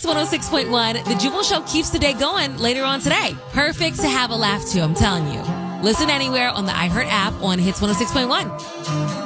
106.1. The Jubal Show keeps the day going later on today. Perfect to have a laugh to, I'm telling you. Listen anywhere on the iHeart app on Hits 106.1.